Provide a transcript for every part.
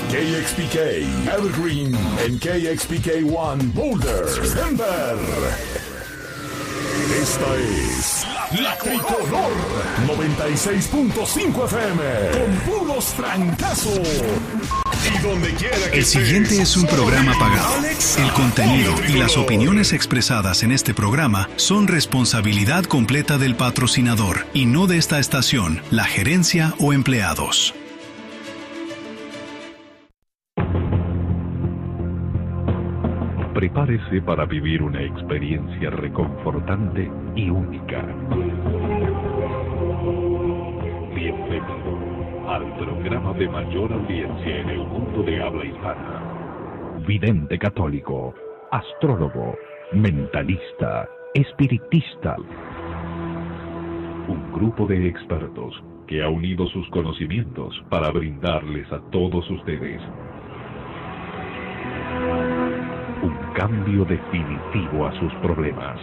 KXPK, Evergreen, en KXPK1, Boulder, Denver. Esta es la Tricolor 96.5 FM, con puros trancazos. Y donde quiera que El siguiente es un programa pagado. El contenido y las opiniones expresadas en este programa son responsabilidad completa del patrocinador y no de esta estación, la gerencia o empleados. Prepárese para vivir una experiencia reconfortante y única. Bienvenido al programa de mayor audiencia en el mundo de habla hispana. Vidente católico, astrólogo, mentalista, espiritista. Un grupo de expertos que ha unido sus conocimientos para brindarles a todos ustedes un cambio definitivo a sus problemas.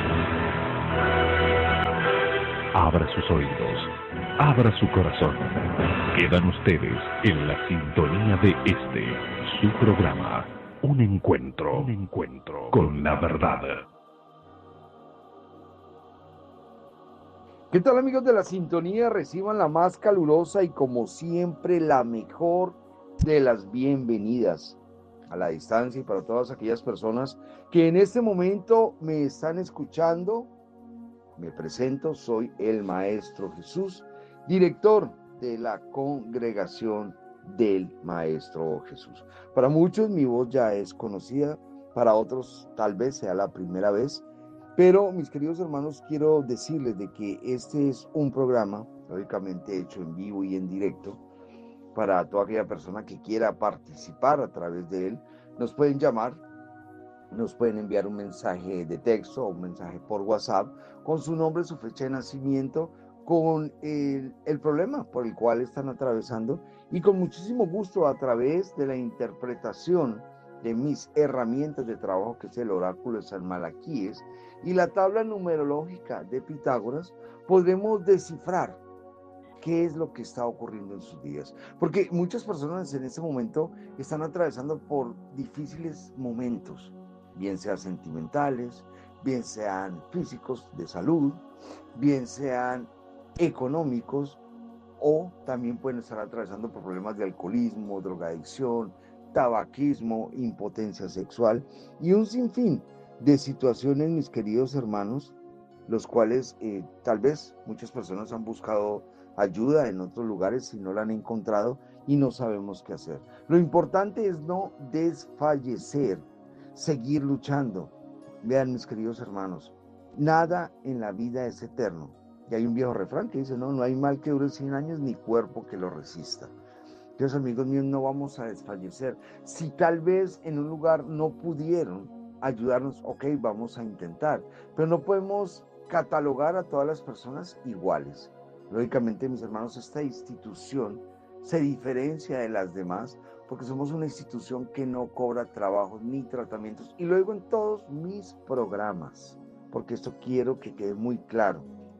Abra sus oídos, abra su corazón. Quedan ustedes en la sintonía de su programa, un encuentro con la verdad. ¿Qué tal, amigos de la sintonía? Reciban la más calurosa y, como siempre, la mejor de las bienvenidas a la distancia, y para todas aquellas personas que en este momento me están escuchando. Me presento, soy el Maestro Jesús, director de la Congregación del Maestro Jesús. Para muchos mi voz ya es conocida, para otros tal vez sea la primera vez, pero mis queridos hermanos, quiero decirles de que este es un programa, lógicamente hecho en vivo y en directo, para toda aquella persona que quiera participar a través de él. Nos pueden llamar, nos pueden enviar un mensaje de texto o un mensaje por WhatsApp con su nombre, su fecha de nacimiento, con el problema por el cual están atravesando, y con muchísimo gusto, a través de la interpretación de mis herramientas de trabajo, que es el oráculo de San Malaquíes y la tabla numerológica de Pitágoras, podremos descifrar qué es lo que está ocurriendo en sus vidas. Porque muchas personas en este momento están atravesando por difíciles momentos, bien sean sentimentales, bien sean físicos de salud, bien sean económicos, o también pueden estar atravesando por problemas de alcoholismo, drogadicción, tabaquismo, impotencia sexual y un sinfín de situaciones, mis queridos hermanos, los cuales tal vez muchas personas han buscado ayuda en otros lugares y no la han encontrado y no sabemos qué hacer. Lo importante es no desfallecer, seguir luchando. Vean, mis queridos hermanos, nada en la vida es eterno. Y hay un viejo refrán que dice, no hay mal que dure 100 años ni cuerpo que lo resista. Entonces, amigos míos, no vamos a desfallecer. Si tal vez en un lugar no pudieron ayudarnos, ok, vamos a intentar, pero no podemos catalogar a todas las personas iguales. Lógicamente, mis hermanos, esta institución se diferencia de las demás porque somos una institución que no cobra trabajos ni tratamientos, y luego en todos mis programas, porque esto quiero que quede muy claro,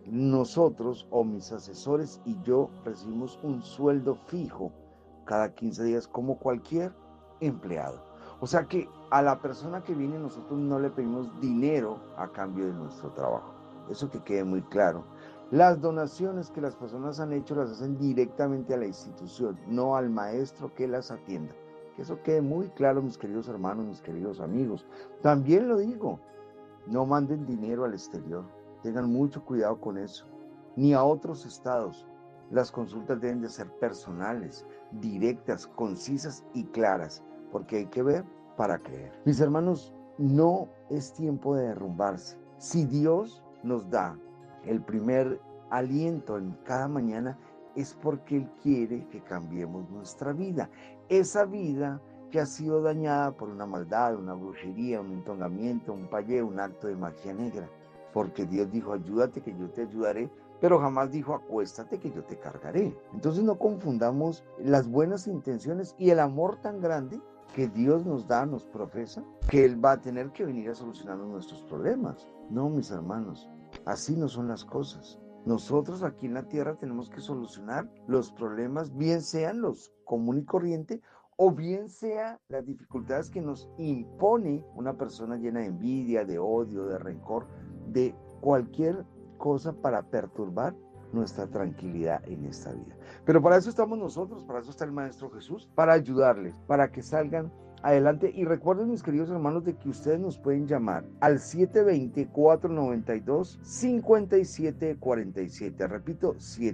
nosotros o mis asesores y yo recibimos un sueldo fijo cada 15 días como cualquier empleado. O sea que a la persona que viene nosotros no le pedimos dinero a cambio de nuestro trabajo. Eso que quede muy claro. Las donaciones que las personas han hecho las hacen directamente a la institución, no al maestro que las atienda. Que eso quede muy claro, mis queridos hermanos, mis queridos amigos. También lo digo, no manden dinero al exterior. Tengan mucho cuidado con eso. Ni a otros estados. Las consultas deben de ser personales, directas, concisas y claras, porque hay que ver para creer. Mis hermanos, no es tiempo de derrumbarse. Si Dios nos da el primer aliento en cada mañana, es porque Él quiere que cambiemos nuestra vida. Esa vida que ha sido dañada por una maldad, una brujería, un entonamiento, un payé, un acto de magia negra. Porque Dios dijo, ayúdate que yo te ayudaré, pero jamás dijo, acuéstate que yo te cargaré. Entonces no confundamos las buenas intenciones y el amor tan grande que Dios nos da, nos profesa, que Él va a tener que venir a solucionar nuestros problemas. No, mis hermanos, así no son las cosas. Nosotros aquí en la tierra tenemos que solucionar los problemas, bien sean los común y corriente o bien sea las dificultades que nos impone una persona llena de envidia, de odio, de rencor, de cualquier cosa para perturbar nuestra tranquilidad en esta vida. Pero para eso estamos nosotros, para eso está el Maestro Jesús, para ayudarles, para que salgan adelante. Y recuerden, mis queridos hermanos, de que ustedes nos pueden llamar al 720-492-5747. Repito,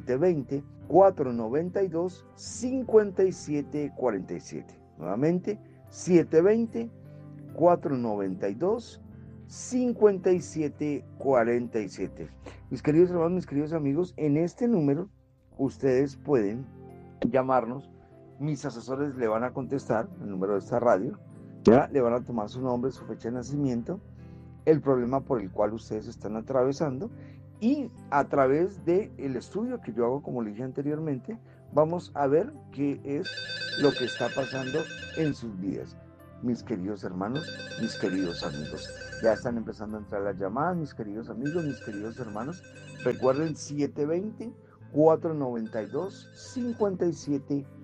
720-492-5747. Nuevamente, 720-492-5747. Mis queridos hermanos, mis queridos amigos, en este número ustedes pueden llamarnos. Mis asesores le van a contestar el número de esta radio, ya le van a tomar su nombre, su fecha de nacimiento, el problema por el cual ustedes están atravesando, y a través del estudio que yo hago, como le dije anteriormente, vamos a ver qué es lo que está pasando en sus vidas. Mis queridos hermanos, mis queridos amigos, ya están empezando a entrar las llamadas, mis queridos amigos, mis queridos hermanos. Recuerden, 720-492-5747.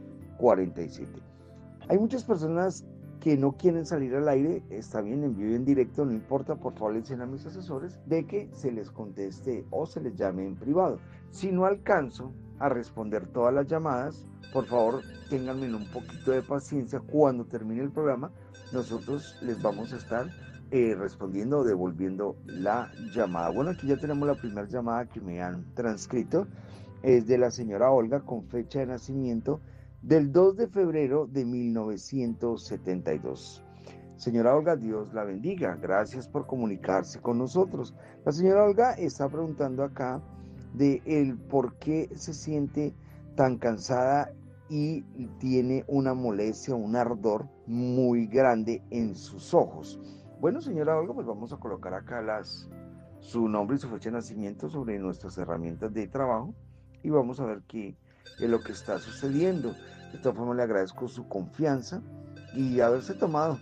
Hay muchas personas que no quieren salir al aire, está bien, en vivo y en directo, no importa, por favor le dicen a mis asesores de que se les conteste o se les llame en privado. Si no alcanzo a responder todas las llamadas, por favor ténganme un poquito de paciencia. Cuando termine el programa, nosotros les vamos a estar respondiendo o devolviendo la llamada. Bueno, aquí ya tenemos la primera llamada que me han transcrito, es de la señora Olga, con fecha de nacimiento del 2 de febrero de 1972. Señora Olga, Dios la bendiga. Gracias por comunicarse con nosotros. La señora Olga está preguntando acá de el por qué se siente tan cansada y tiene una molestia, un ardor muy grande en sus ojos. Bueno, señora Olga, pues vamos a colocar acá su nombre y su fecha de nacimiento sobre nuestras herramientas de trabajo y vamos a ver qué es lo que está sucediendo. De todas formas, le agradezco su confianza y haberse tomado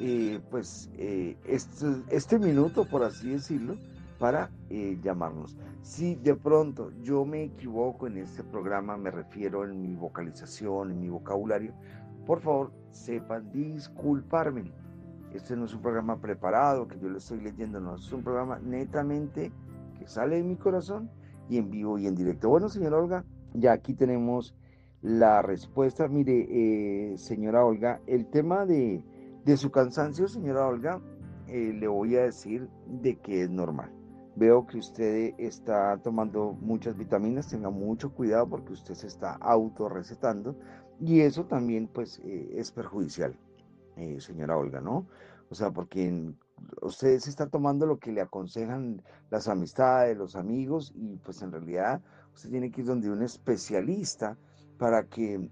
este minuto, por así decirlo, para llamarnos. Si de pronto yo me equivoco en este programa, me refiero en mi vocalización, en mi vocabulario, por favor, sepan disculparme. Este no es un programa preparado que yo le estoy leyendo, no, es un programa netamente que sale de mi corazón y en vivo y en directo. Bueno, señora Olga, ya aquí tenemos la respuesta. Mire, señora Olga, el tema de su cansancio, señora Olga, le voy a decir de que es normal. Veo que usted está tomando muchas vitaminas, tenga mucho cuidado porque usted se está autorrecetando y eso también pues es perjudicial, señora Olga, ¿no? O sea, porque usted se está tomando lo que le aconsejan las amistades, los amigos y pues en realidad usted tiene que ir donde un especialista para que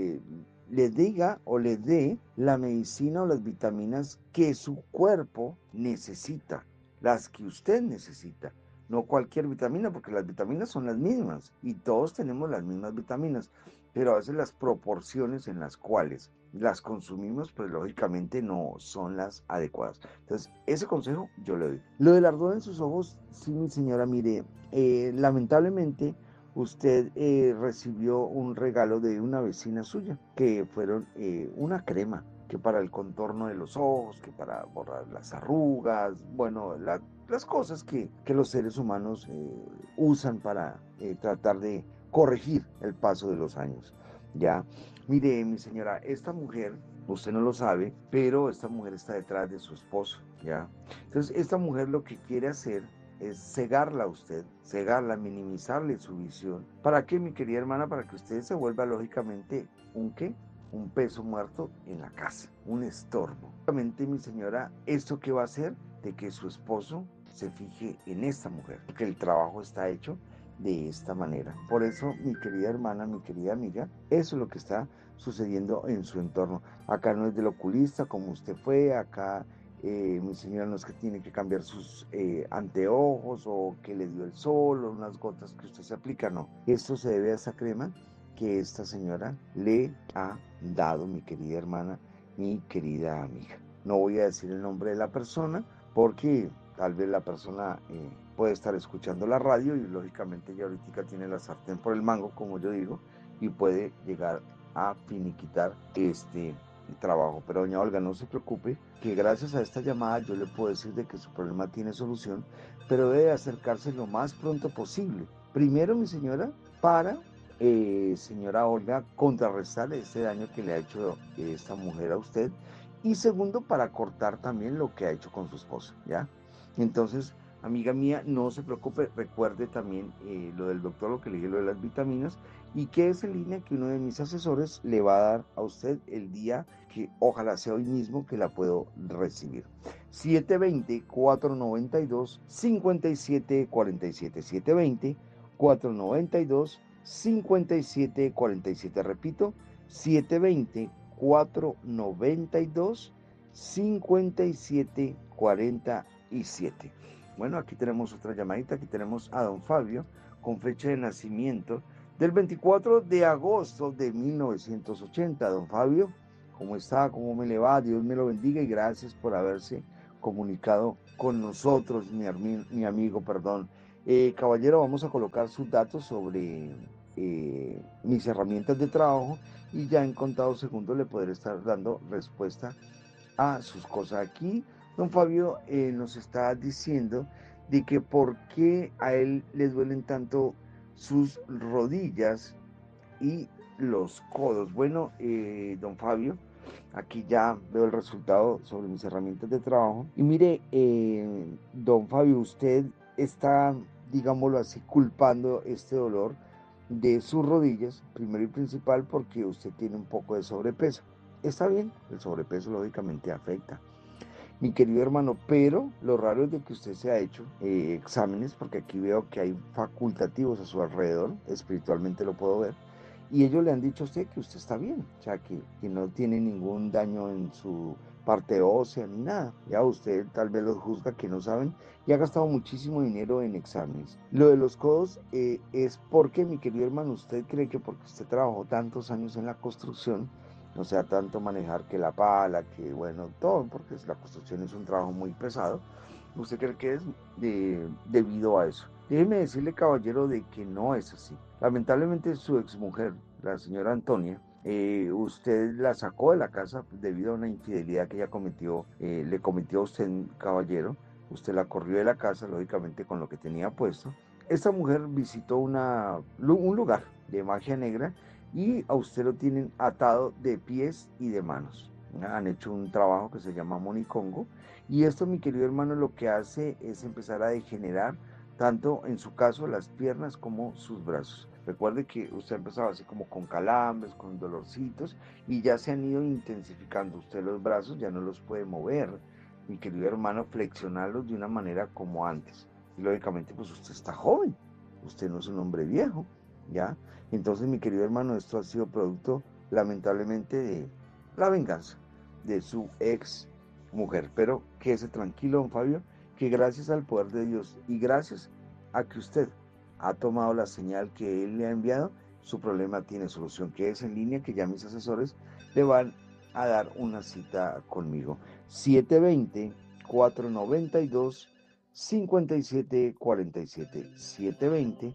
le diga o le dé la medicina o las vitaminas que su cuerpo necesita, las que usted necesita, no cualquier vitamina, porque las vitaminas son las mismas y todos tenemos las mismas vitaminas, pero a veces las proporciones en las cuales las consumimos, pues lógicamente no son las adecuadas. Entonces, ese consejo yo le doy. Lo del ardor en sus ojos, sí, mi señora, mire, lamentablemente usted recibió un regalo de una vecina suya, que fueron una crema, que para el contorno de los ojos, que para borrar las arrugas, bueno, las cosas que los seres humanos usan para tratar de corregir el paso de los años, ¿ya? Mire, mi señora, esta mujer, usted no lo sabe, pero esta mujer está detrás de su esposo, ¿ya? Entonces, esta mujer lo que quiere hacer es cegarla a usted, cegarla, minimizarle su visión. ¿Para qué, mi querida hermana? Para que usted se vuelva, lógicamente, ¿un qué? Un peso muerto en la casa, un estorbo. Lógicamente, mi señora, ¿esto qué va a hacer? De que su esposo se fije en esta mujer, porque el trabajo está hecho de esta manera. Por eso, mi querida hermana, mi querida amiga, eso es lo que está sucediendo en su entorno. Acá no es del oculista como usted fue, acá mi señora no es que tiene que cambiar sus anteojos o que le dio el sol o unas gotas que usted se aplica, no. Esto se debe a esa crema que esta señora le ha dado, mi querida hermana, mi querida amiga. No voy a decir el nombre de la persona porque tal vez la persona puede estar escuchando la radio y lógicamente ya ahorita tiene la sartén por el mango, como yo digo, y puede llegar a finiquitar este trabajo. Pero doña Olga, no se preocupe, que gracias a esta llamada yo le puedo decir de que su problema tiene solución, pero debe acercarse lo más pronto posible. Primero, mi señora, para, señora Olga, contrarrestar ese daño que le ha hecho esta mujer a usted, y segundo, para cortar también lo que ha hecho con su esposa, ¿ya? Entonces, amiga mía, no se preocupe, recuerde también lo del doctor, lo que le dije, lo de las vitaminas, y que es en línea que uno de mis asesores le va a dar a usted el día que ojalá sea hoy mismo que la puedo recibir. 720-492-5747, 720-492-5747, repito, 720-492-5747. Bueno, aquí tenemos otra llamadita, aquí tenemos a don Fabio, con fecha de nacimiento del 24 de agosto de 1980. Don Fabio, ¿cómo está? ¿Cómo me le va? Dios me lo bendiga y gracias por haberse comunicado con nosotros, mi amigo, perdón. Caballero, vamos a colocar sus datos sobre mis herramientas de trabajo y ya en contados segundos le podré estar dando respuesta a sus cosas. Aquí don Fabio nos está diciendo de que por qué a él le duelen tanto sus rodillas y los codos. Bueno, don Fabio, aquí ya veo el resultado sobre mis herramientas de trabajo. Y mire, don Fabio, usted está, digámoslo así, culpando este dolor de sus rodillas, primero y principal, porque usted tiene un poco de sobrepeso. Está bien, el sobrepeso lógicamente afecta, mi querido hermano, pero lo raro es de que usted se ha hecho exámenes, porque aquí veo que hay facultativos a su alrededor, espiritualmente lo puedo ver, y ellos le han dicho a usted que usted está bien, o sea, que no tiene ningún daño en su parte ósea ni nada. Ya usted tal vez los juzga que no saben y ha gastado muchísimo dinero en exámenes. Lo de los codos es porque, mi querido hermano, usted cree que porque usted trabajó tantos años en la construcción, o sea, tanto manejar que la pala, que bueno, todo, porque la construcción es un trabajo muy pesado, usted cree que es debido a eso. Déjeme decirle, caballero, de que no es así. Lamentablemente su exmujer, la señora Antonia, usted la sacó de la casa debido a una infidelidad que ella cometió, le cometió a usted, caballero. Usted la corrió de la casa, lógicamente con lo que tenía puesto. Esta mujer visitó un lugar de magia negra y a usted lo tienen atado de pies y de manos. Han hecho un trabajo que se llama monicongo, y esto, mi querido hermano, lo que hace es empezar a degenerar tanto en su caso las piernas como sus brazos. Recuerde que usted empezaba así como con calambres, con dolorcitos, y ya se han ido intensificando. Usted los brazos ya no los puede mover, mi querido hermano, flexionarlos de una manera como antes. Y lógicamente pues usted está joven, usted no es un hombre viejo, ¿ya? Entonces, mi querido hermano, esto ha sido producto, lamentablemente, de la venganza de su ex mujer. Pero quédese tranquilo, don Fabio, que gracias al poder de Dios y gracias a que usted ha tomado la señal que Él le ha enviado, su problema tiene solución, que es en línea, que ya mis asesores le van a dar una cita conmigo. 720-492-5747.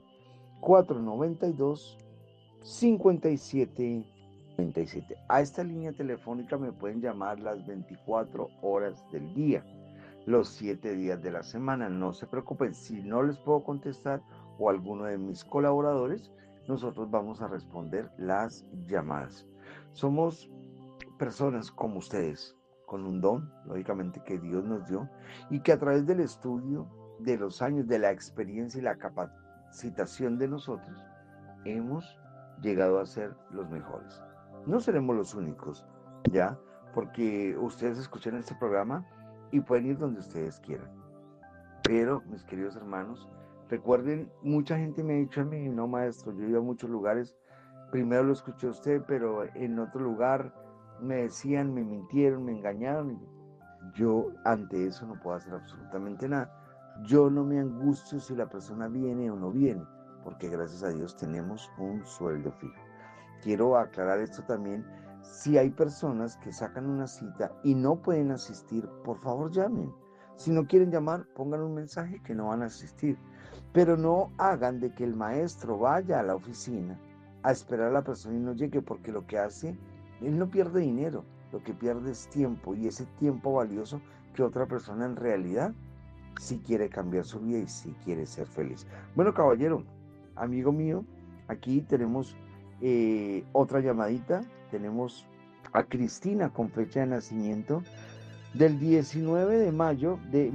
720-492-5747. A esta línea telefónica me pueden llamar las 24 horas del día, los 7 días de la semana. No se preocupen, si no les puedo contestar o alguno de mis colaboradores, nosotros vamos a responder las llamadas. Somos personas como ustedes, con un don, lógicamente, que Dios nos dio, y que a través del estudio, de los años, de la experiencia y la capacitación de nosotros, hemos llegado a ser los mejores. No seremos los únicos, ¿ya? Porque ustedes escuchan este programa y pueden ir donde ustedes quieran. Pero, mis queridos hermanos, recuerden, mucha gente me ha dicho a mí, no, maestro, yo he ido a muchos lugares, primero lo escuché a usted, pero en otro lugar me decían, me mintieron, me engañaron. Yo ante eso no puedo hacer absolutamente nada. Yo no me angustio si la persona viene o no viene, porque gracias a Dios tenemos un sueldo fijo. Quiero aclarar esto también. Si hay personas que sacan una cita y no pueden asistir, por favor llamen. Si no quieren llamar, pongan un mensaje que no van a asistir. Pero no hagan de que el maestro vaya a la oficina a esperar a la persona y no llegue, porque lo que hace, él no pierde dinero. lo que pierde es tiempo, y ese tiempo valioso que otra persona en realidad sí quiere cambiar su vida y sí quiere ser feliz. Bueno, caballero, amigo mío, aquí tenemos otra llamadita. Tenemos a Cristina con fecha de nacimiento del 19 de mayo de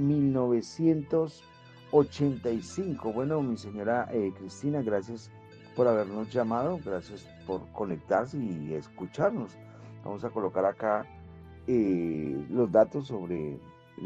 1985. Bueno, mi señora Cristina, gracias por habernos llamado, gracias por conectarse y escucharnos. Vamos a colocar acá los datos sobre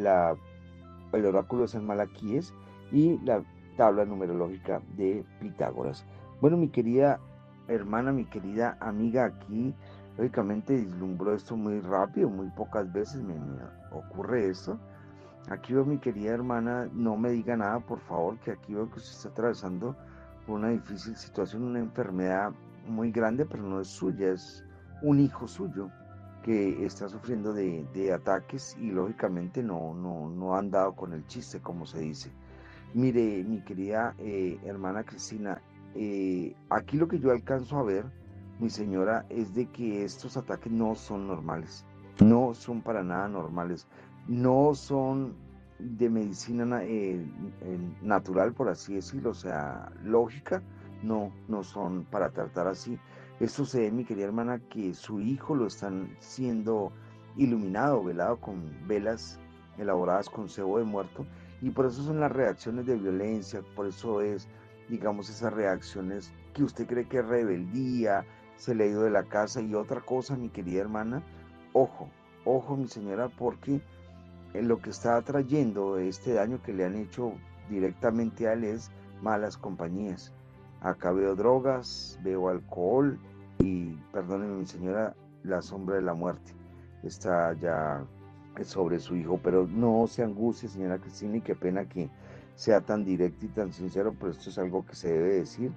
el oráculo de San Malaquíes y la tabla numerológica de Pitágoras. Bueno, mi querida hermana, mi querida amiga, aquí lógicamente vislumbró esto muy rápido, muy pocas veces me ocurre esto. Aquí veo, mi querida hermana, no me diga nada, por favor, que aquí veo que usted está atravesando por una difícil situación, una enfermedad muy grande, pero no es suya, es un hijo suyo que está sufriendo de ataques y lógicamente no han dado con el chiste, como se dice. Mire, mi querida hermana Cristina, aquí lo que yo alcanzo a ver, mi señora, es de que estos ataques no son normales, no son para nada normales, no son de medicina natural, por así decirlo, o sea, lógica, no son para tratar así. Esto se ve, mi querida hermana, que su hijo lo están siendo iluminado, velado con velas elaboradas con cebo de muerto, y por eso son las reacciones de violencia, por eso es, digamos, esas reacciones que usted cree que es rebeldía, se le ha ido de la casa. Y otra cosa, mi querida hermana, ojo, mi señora, porque lo que está trayendo este daño que le han hecho directamente a él es malas compañías. Acá veo drogas, veo alcohol y, perdóneme mi señora, la sombra de la muerte está ya sobre su hijo. Pero no se angustie, señora Cristina, y qué pena que sea tan directo y tan sincero, pero esto es algo que se debe decir.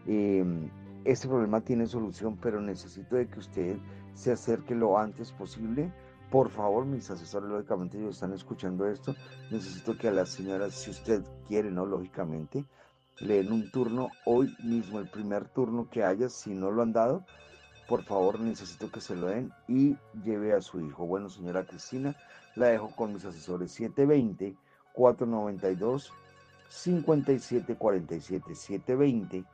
Este problema tiene solución, pero necesito de que usted se acerque lo antes posible. Por favor, mis asesores, lógicamente, ellos están escuchando esto. Necesito que a las señoras, si usted quiere, ¿no? Lógicamente, le den un turno hoy mismo, el primer turno que haya. Si no lo han dado, por favor, necesito que se lo den y lleve a su hijo. Bueno, señora Cristina, la dejo con mis asesores. 720-492-5747.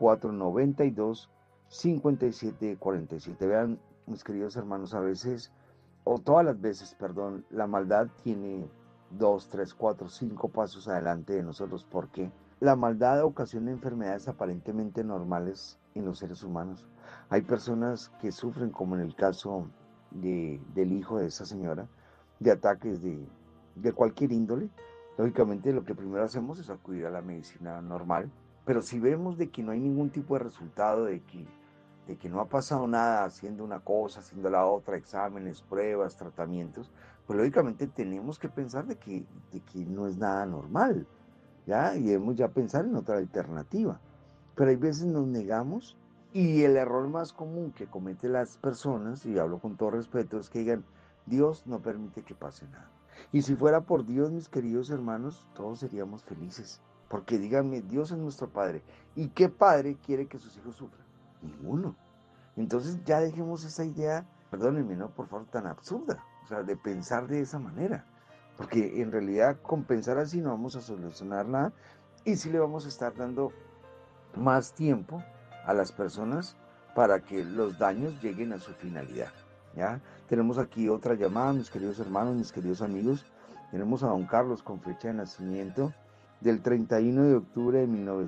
720-492-5747. Vean, mis queridos hermanos, a veces, o todas las veces, perdón, la maldad tiene 2, 3, 4, 5 pasos adelante de nosotros, porque la maldad ocasiona enfermedades aparentemente normales en los seres humanos. Hay personas que sufren, como en el caso del hijo de esa señora, de ataques de cualquier índole. Lógicamente, lo que primero hacemos es acudir a la medicina normal, pero si vemos de que no hay ningún tipo de resultado, de que no ha pasado nada haciendo una cosa, haciendo la otra, exámenes, pruebas, tratamientos, pues lógicamente tenemos que pensar de que no es nada normal, ¿ya? Y debemos ya pensar en otra alternativa. Pero hay veces nos negamos, y el error más común que cometen las personas, y hablo con todo respeto, es que digan: Dios no permite que pase nada. Y si fuera por Dios, mis queridos hermanos, todos seríamos felices. Porque díganme, Dios es nuestro Padre. ¿Y qué padre quiere que sus hijos sufran? Ninguno. Entonces ya dejemos esa idea, perdónenme, ¿no? Por favor, tan absurda, o sea, de pensar de esa manera. Porque en realidad, con pensar así no vamos a solucionar nada, y sí le vamos a estar dando más tiempo a las personas para que los daños lleguen a su finalidad, ¿ya? Tenemos aquí otra llamada, mis queridos hermanos, mis queridos amigos. Tenemos a don Carlos con fecha de nacimiento del 31 de octubre de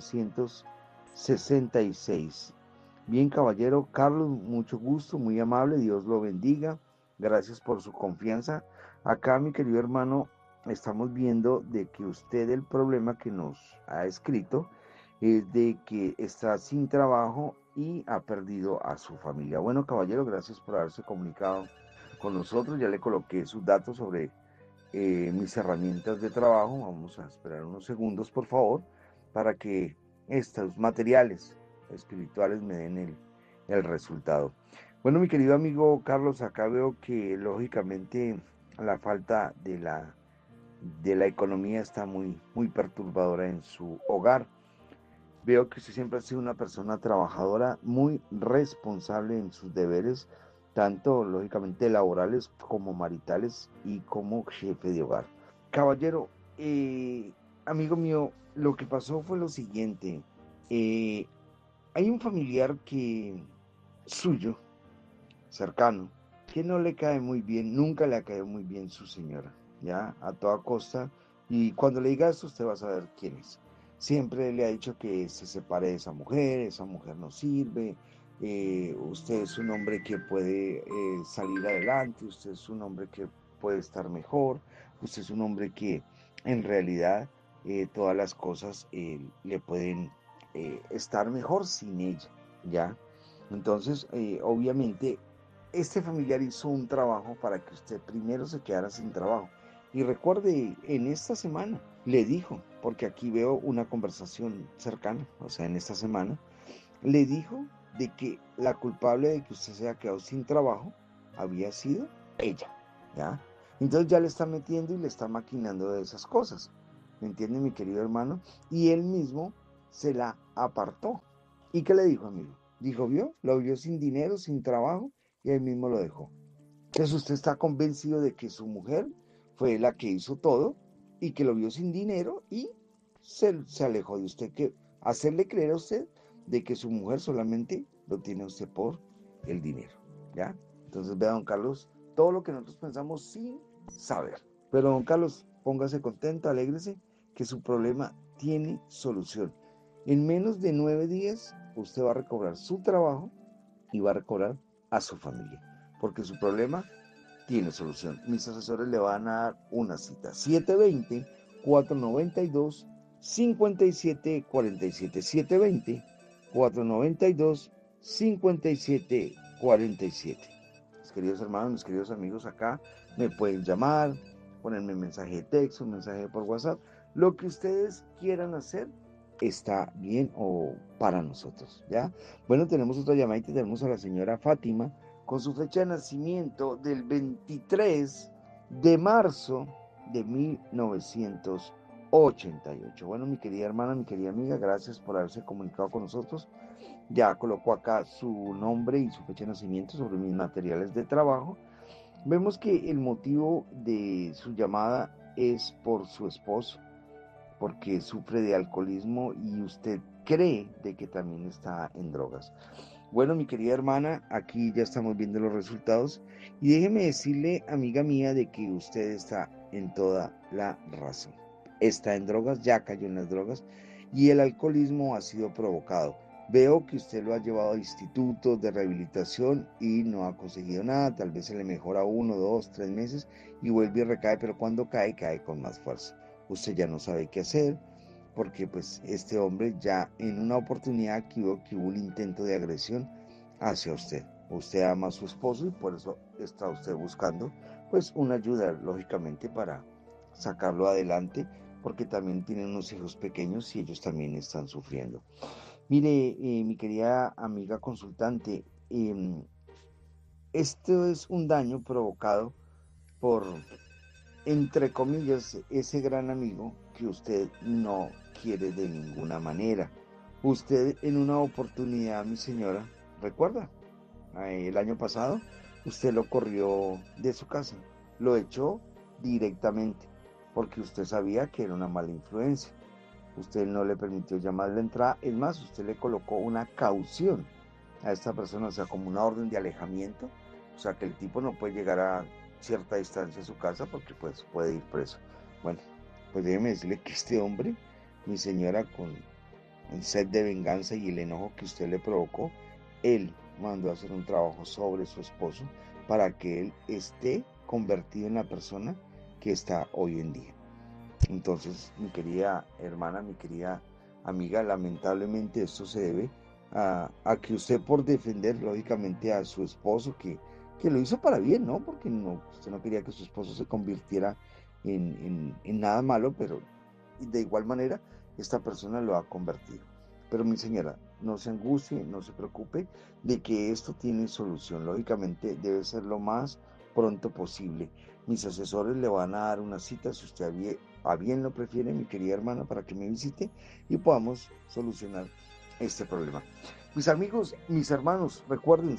1966. Bien, caballero Carlos, mucho gusto, muy amable, Dios lo bendiga, gracias por su confianza. Acá, mi querido hermano, estamos viendo de que usted, el problema que nos ha escrito es de que está sin trabajo y ha perdido a su familia. Bueno, caballero, gracias por haberse comunicado con nosotros. Ya le coloqué sus datos sobre mis herramientas de trabajo. Vamos a esperar unos segundos, por favor, para que estos materiales espirituales me den el resultado. Bueno, mi querido amigo Carlos, acá veo que lógicamente la falta de la economía está muy perturbadora en su hogar. Veo que usted siempre ha sido una persona trabajadora, muy responsable en sus deberes, tanto lógicamente laborales como maritales y como jefe de hogar. Caballero, amigo mío, lo que pasó fue lo siguiente. eh, Hay un familiar suyo, cercano, que no le cae muy bien, nunca le ha caído muy bien su señora, ya, a toda costa. Y cuando le diga esto, usted va a saber quién es. Siempre le ha dicho que se separe de esa mujer no sirve, usted es un hombre que puede salir adelante, usted es un hombre que puede estar mejor, usted es un hombre que en realidad todas las cosas le pueden estar mejor sin ella, ¿ya? Entonces, obviamente, este familiar hizo un trabajo para que usted primero se quedara sin trabajo. Y recuerde, en esta semana le dijo, porque aquí veo una conversación cercana, o sea, en esta semana, le dijo de que la culpable de que usted se haya quedado sin trabajo había sido ella, ¿ya? Entonces ya le está metiendo y le está maquinando de esas cosas, ¿me entiende, mi querido hermano? Y él mismo se la apartó. ¿Y qué le dijo, amigo? Dijo, lo vio sin dinero, sin trabajo, y él mismo lo dejó. Entonces usted está convencido de que su mujer fue la que hizo todo y que lo vio sin dinero y se alejó de usted, que hacerle creer a usted de que su mujer solamente lo tiene a usted por el dinero, ¿ya? Entonces vea, don Carlos, todo lo que nosotros pensamos sin saber. Pero don Carlos, póngase contento, alégrese, que su problema tiene solución. En menos de 9 días, usted va a recobrar su trabajo y va a recobrar a su familia, porque su problema tiene solución. Mis asesores le van a dar una cita. 720-492-5747. 720-492-5747. Mis queridos hermanos, mis queridos amigos, acá me pueden llamar, ponerme mensaje de texto, mensaje por WhatsApp, lo que ustedes quieran hacer está bien o para nosotros, ¿ya? Bueno, tenemos otra llamadita, tenemos a la señora Fátima con su fecha de nacimiento del 23 de marzo de 1988. Bueno, mi querida hermana, mi querida amiga, gracias por haberse comunicado con nosotros. Ya colocó acá su nombre y su fecha de nacimiento sobre mis materiales de trabajo. Vemos que el motivo de su llamada es por su esposo, porque sufre de alcoholismo y usted cree de que también está en drogas. Bueno, mi querida hermana, aquí ya estamos viendo los resultados y déjeme decirle, amiga mía, de que usted está en toda la razón. Está en drogas, ya cayó en las drogas y el alcoholismo ha sido provocado. Veo que usted lo ha llevado a institutos de rehabilitación y no ha conseguido nada, tal vez se le mejora 1, 2, 3 meses y vuelve y recae, pero cuando cae, cae con más fuerza. Usted ya no sabe qué hacer, porque pues este hombre ya en una oportunidad que hubo un intento de agresión hacia usted. Usted ama a su esposo y por eso está usted buscando pues una ayuda, lógicamente, para sacarlo adelante, porque también tienen unos hijos pequeños y ellos también están sufriendo. Mire, mi querida amiga consultante, esto es un daño provocado por, entre comillas, ese gran amigo que usted no quiere de ninguna manera. Usted en una oportunidad, mi señora, ¿recuerda? El año pasado, usted lo corrió de su casa, lo echó directamente, porque usted sabía que era una mala influencia. Usted no le permitió llamar la entrada, es más, usted le colocó una caución a esta persona, o sea, como una orden de alejamiento, o sea, que el tipo no puede llegar a cierta distancia a su casa porque pues puede ir preso. Bueno, pues déjeme decirle que este hombre, mi señora, con el sed de venganza y el enojo que usted le provocó, él mandó a hacer un trabajo sobre su esposo para que él esté convertido en la persona que está hoy en día. Entonces, mi querida hermana, mi querida amiga, lamentablemente esto se debe a que usted, por defender lógicamente a su esposo, que lo hizo para bien, ¿no? Porque usted no quería que su esposo se convirtiera en nada malo, pero de igual manera esta persona lo ha convertido. Pero mi señora, no se angustie, no se preocupe de que esto tiene solución. Lógicamente debe ser lo más pronto posible. Mis asesores le van a dar una cita, si usted a bien lo prefiere, mi querida hermana, para que me visite y podamos solucionar este problema. Mis amigos, mis hermanos, recuerden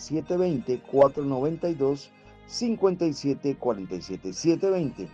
720-492-5747.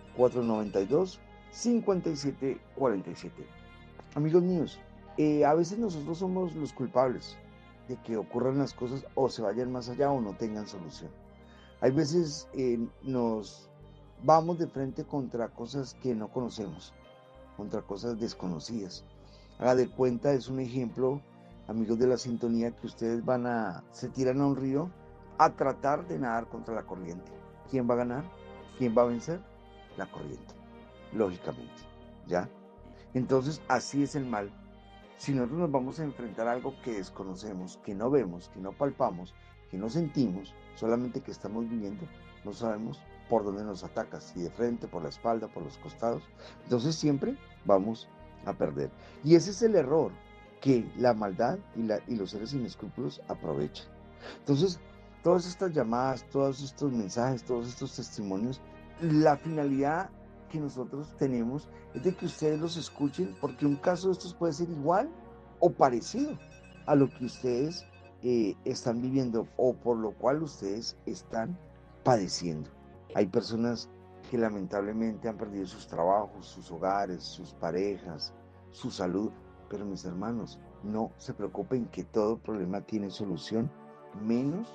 720-492-5747. Amigos míos, a veces nosotros somos los culpables de que ocurran las cosas o se vayan más allá o no tengan solución. Hay veces nos vamos de frente contra cosas que no conocemos, contra cosas desconocidas. Haga de cuenta, es un ejemplo, amigos de la sintonía, que ustedes se tiran a un río a tratar de nadar contra la corriente. ¿Quién va a ganar? ¿Quién va a vencer? La corriente, lógicamente, ¿ya? Entonces, así es el mal. Si nosotros nos vamos a enfrentar a algo que desconocemos, que no vemos, que no palpamos, que no sentimos, solamente que estamos viviendo, no sabemos por dónde nos ataca, si de frente, por la espalda, por los costados, entonces siempre vamos a perder. Y ese es el error que la maldad y los seres sin escrúpulos aprovechan. Entonces, todas estas llamadas, todos estos mensajes, todos estos testimonios, la finalidad que nosotros tenemos es de que ustedes los escuchen, porque un caso de estos puede ser igual o parecido a lo que ustedes están viviendo o por lo cual ustedes están padeciendo. Hay personas que lamentablemente han perdido sus trabajos, sus hogares, sus parejas, su salud, pero mis hermanos, no se preocupen que todo problema tiene solución, menos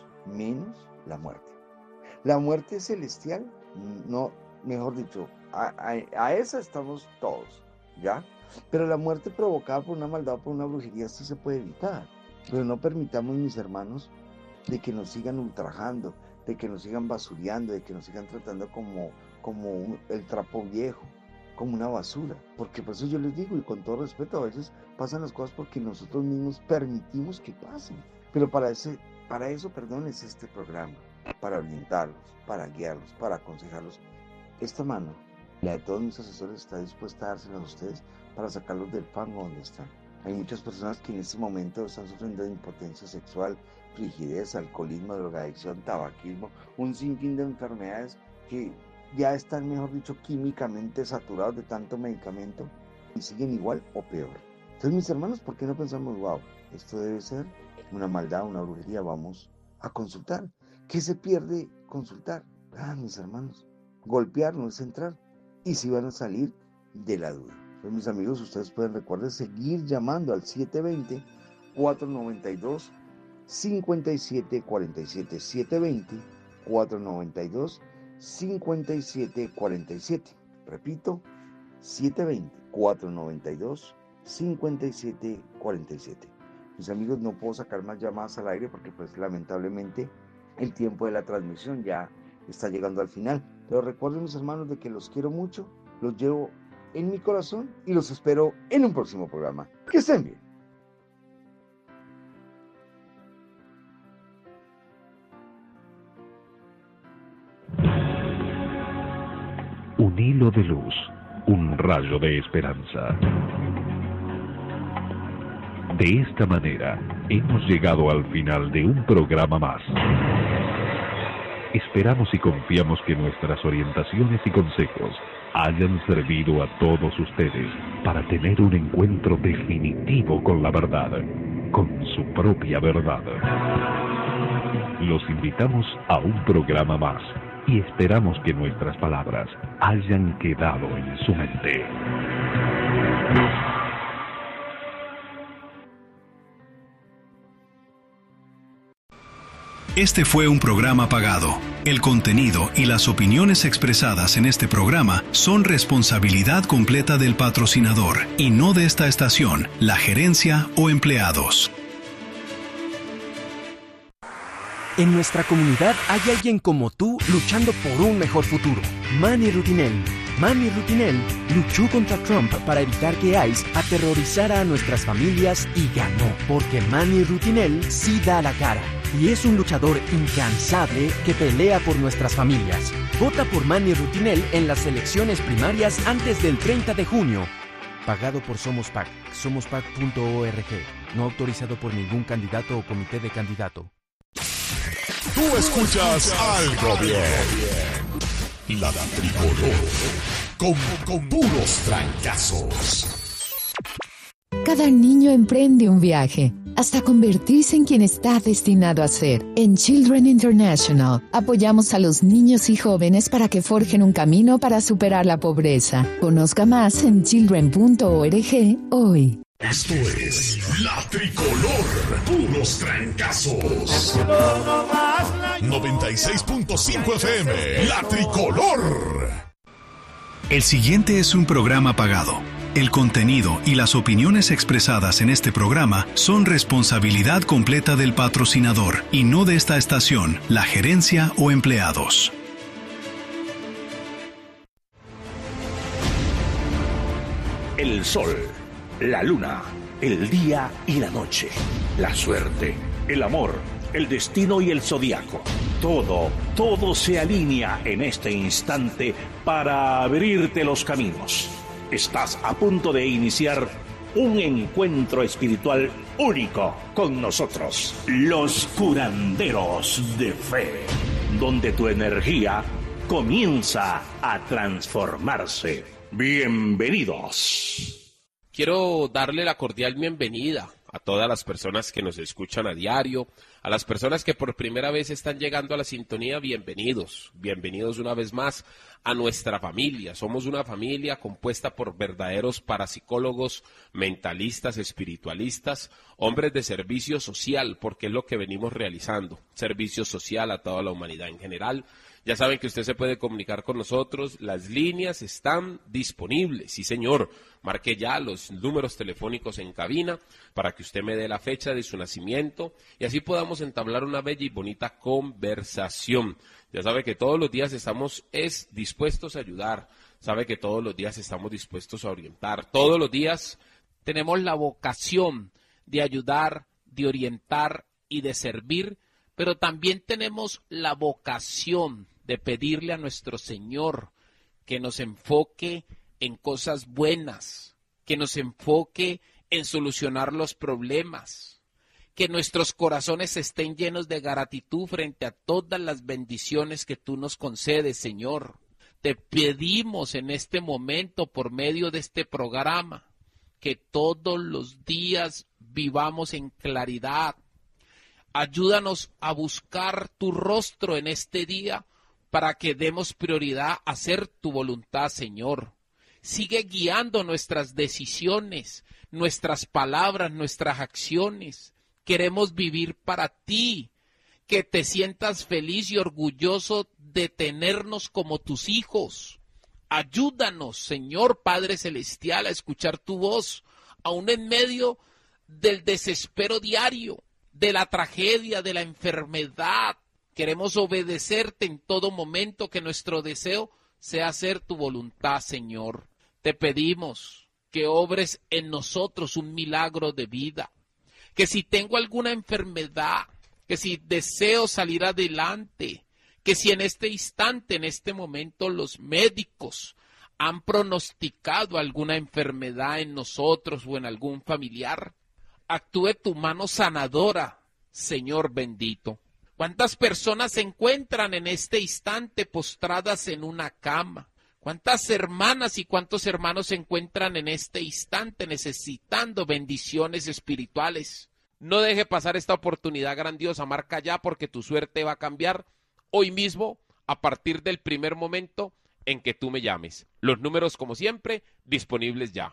la muerte. La muerte celestial, no, mejor dicho, a esa estamos todos, ¿ya? Pero la muerte provocada por una maldad o por una brujería, esto se puede evitar. Pero no permitamos, mis hermanos, de que nos sigan ultrajando, de que nos sigan basureando, de que nos sigan tratando como el trapo viejo, como una basura. Porque por eso yo les digo, y con todo respeto, a veces pasan las cosas porque nosotros mismos permitimos que pasen. Pero para eso, es este programa, para orientarlos, para guiarlos, para aconsejarlos. Esta mano, la de todos mis asesores, está dispuesta a dárselas a ustedes para sacarlos del fango donde están. Hay muchas personas que en este momento están sufriendo de impotencia sexual, frigidez, alcoholismo, drogadicción, tabaquismo, un sinfín de enfermedades que ya están, mejor dicho, químicamente saturados de tanto medicamento y siguen igual o peor. Entonces, mis hermanos, ¿por qué no pensamos, wow, esto debe ser una maldad, una brujería? Vamos a consultar. ¿Qué se pierde consultar? Mis hermanos, golpear no es entrar, y si van a salir de la duda. Pues, mis amigos, ustedes pueden, recuerden, seguir llamando al 720-492-5747, 720-492-5747. Repito, 720-492-5747. Mis amigos, no puedo sacar más llamadas al aire porque, pues, lamentablemente, el tiempo de la transmisión ya está llegando al final. Pero recuerden, mis hermanos, de que los quiero mucho, los llevo en mi corazón y los espero en un próximo programa. Que estén bien. Un hilo de luz, un rayo de esperanza. De esta manera, hemos llegado al final de un programa más. Esperamos y confiamos que nuestras orientaciones y consejos hayan servido a todos ustedes para tener un encuentro definitivo con la verdad, con su propia verdad. Los invitamos a un programa más y esperamos que nuestras palabras hayan quedado en su mente. Este fue un programa pagado. El contenido y las opiniones expresadas en este programa son responsabilidad completa del patrocinador y no de esta estación, la gerencia o empleados. En nuestra comunidad hay alguien como tú luchando por un mejor futuro. Manny Rutinel. Manny Rutinel luchó contra Trump para evitar que ICE aterrorizara a nuestras familias y ganó, porque Manny Rutinel sí da la cara. Y es un luchador incansable que pelea por nuestras familias. Vota por Manny Rutinel en las elecciones primarias antes del 30 de junio. Pagado por Somos PAC, somospac.org. No autorizado por ningún candidato o comité de candidato. Tú escuchas algo bien. La tricolor. Con puros trancazos. Cada niño emprende un viaje. hasta convertirse en quien está destinado a ser. En Children International, apoyamos a los niños y jóvenes para que forjen un camino para superar la pobreza. Conozca más en children.org hoy. Esto es La Tricolor, puros trancazos. 96.5 FM, La Tricolor. El siguiente es un programa pagado. El contenido y las opiniones expresadas en este programa son responsabilidad completa del patrocinador y no de esta estación, la gerencia o empleados. El sol, la luna, el día y la noche, la suerte, el amor, el destino y el zodiaco. Todo se alinea en este instante para abrirte los caminos. Estás a punto de iniciar un encuentro espiritual único con nosotros, los curanderos de fe, donde tu energía comienza a transformarse. Bienvenidos. Quiero darle la cordial bienvenida a todas las personas que nos escuchan a diario, a las personas que por primera vez están llegando a la sintonía, bienvenidos una vez más a nuestra familia. Somos una familia compuesta por verdaderos parapsicólogos, mentalistas, espiritualistas, hombres de servicio social, porque es lo que venimos realizando, servicio social a toda la humanidad en general. Ya saben que usted se puede comunicar con nosotros, las líneas están disponibles, sí señor, marque ya los números telefónicos en cabina para que usted me dé la fecha de su nacimiento y así podamos entablar una bella y bonita conversación. Ya sabe que todos los días estamos dispuestos a ayudar, sabe que todos los días estamos dispuestos a orientar, todos los días tenemos la vocación de ayudar, de orientar y de servir, pero también tenemos la vocación de pedirle a nuestro Señor que nos enfoque en cosas buenas, que nos enfoque en solucionar los problemas, que nuestros corazones estén llenos de gratitud frente a todas las bendiciones que tú nos concedes, Señor. Te pedimos en este momento, por medio de este programa, que todos los días vivamos en claridad. Ayúdanos a buscar tu rostro en este día para que demos prioridad a hacer tu voluntad, Señor. Sigue guiando nuestras decisiones, nuestras palabras, nuestras acciones. Queremos vivir para ti, que te sientas feliz y orgulloso de tenernos como tus hijos. Ayúdanos, Señor Padre Celestial, a escuchar tu voz, aún en medio del desespero diario, de la tragedia, de la enfermedad. Queremos obedecerte en todo momento, que nuestro deseo sea hacer tu voluntad, Señor. Te pedimos que obres en nosotros un milagro de vida, que si tengo alguna enfermedad, que si deseo salir adelante, que si en este instante, en este momento, los médicos han pronosticado alguna enfermedad en nosotros o en algún familiar, actúe tu mano sanadora, Señor bendito. ¿Cuántas personas se encuentran en este instante postradas en una cama? ¿Cuántas hermanas y cuántos hermanos se encuentran en este instante necesitando bendiciones espirituales? No deje pasar esta oportunidad grandiosa, marca ya, porque tu suerte va a cambiar hoy mismo a partir del primer momento en que tú me llames. Los números, como siempre, disponibles ya.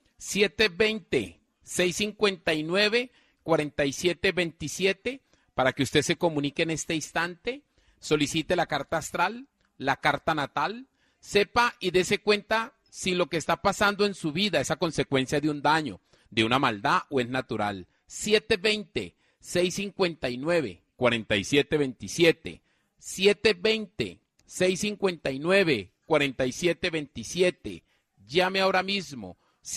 720-659-4727 para que usted se comunique en este instante, solicite la carta astral, la carta natal, sepa y dése cuenta si lo que está pasando en su vida es a consecuencia de un daño, de una maldad o es natural. 720-659-4727, 720-659-4727, llame ahora mismo,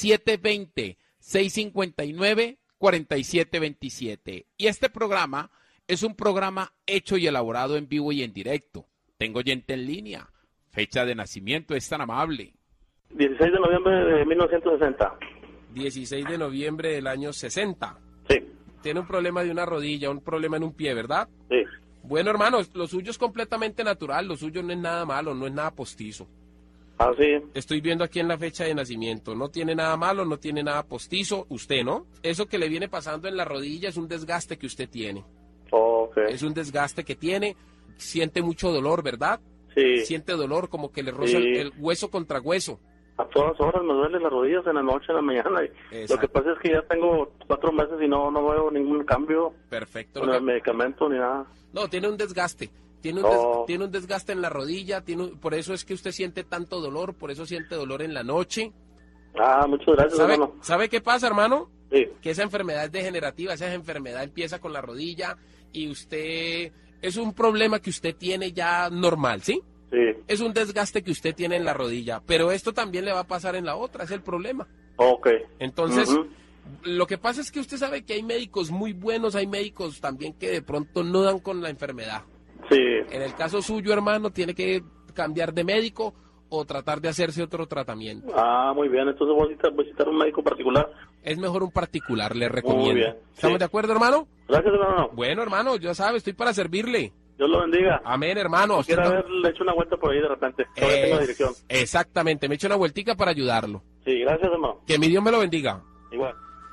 720-659-4727. Y este programa es un programa hecho y elaborado en vivo y en directo. Tengo oyente en línea. Fecha de nacimiento, es tan amable. 16 de noviembre de 1960. 16 de noviembre del año 60. Sí. Tiene un problema de una rodilla, un problema en un pie, ¿verdad? Sí. Bueno, hermanos, lo suyo es completamente natural, lo suyo no es nada malo, no es nada postizo. Ah, sí. Estoy viendo aquí en la fecha de nacimiento. No tiene nada malo, no tiene nada postizo. Usted, ¿no? Eso que le viene pasando en la rodilla es un desgaste que usted tiene. Ok. Es un desgaste que tiene. Siente mucho dolor, ¿verdad? Sí. Siente dolor, como que le roza Sí. el hueso contra hueso. A todas horas me duelen las rodillas, en la noche, en la mañana. Lo que pasa es que ya tengo 4 meses y no veo ningún cambio. Perfecto. Con el medicamento ni nada. No, tiene un desgaste. Tiene un desgaste en la rodilla. Por eso es que usted siente tanto dolor. Por eso siente dolor en la noche. Ah, muchas gracias, hermano. ¿Sabe qué pasa, hermano? Sí. Que esa enfermedad es degenerativa. Esa enfermedad empieza con la rodilla y usted... Es un problema que usted tiene ya normal, ¿sí? Sí. Es un desgaste que usted tiene en la rodilla, pero esto también le va a pasar en la otra, es el problema. Ok. Entonces, lo que pasa es que usted sabe que hay médicos muy buenos, hay médicos también que de pronto no dan con la enfermedad. Sí. En el caso suyo, hermano, tiene que cambiar de médico o tratar de hacerse otro tratamiento. Ah, muy bien, entonces voy a visitar un médico particular. Es mejor un particular, le recomiendo. Muy bien. ¿Estamos de acuerdo, hermano? Gracias, hermano. Bueno, hermano, ya sabe, estoy para servirle. Dios lo bendiga. Amén, hermano. Quiero haberle hecho una vuelta por ahí de repente. Todavía tengo dirección. Exactamente, me echo una vueltica para ayudarlo. Sí, gracias, hermano. Que mi Dios me lo bendiga. Igual.